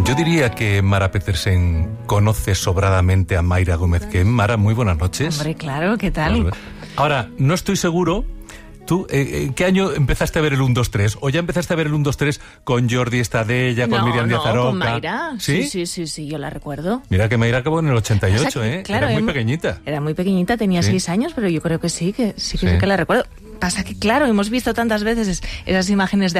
Yo diría que Mara Petersen conoce sobradamente a Mayra Gómez Kem. Mara, muy buenas noches. Hombre, claro, ¿qué tal? Ahora, no estoy seguro. ¿Tú en qué año empezaste a ver el 1, 2, 3? ¿O ya empezaste a ver el 1, 2, 3 con Jordi Estadella, con Miriam Díaz Aroca? Con Mayra. ¿Sí? Sí, yo la recuerdo. Mira que Mayra acabó en el 88, O sea, que, claro, era muy pequeñita. Era muy pequeñita, tenía 6 años, pero yo creo que sí que la recuerdo. Pasa que, claro, hemos visto tantas veces esas imágenes de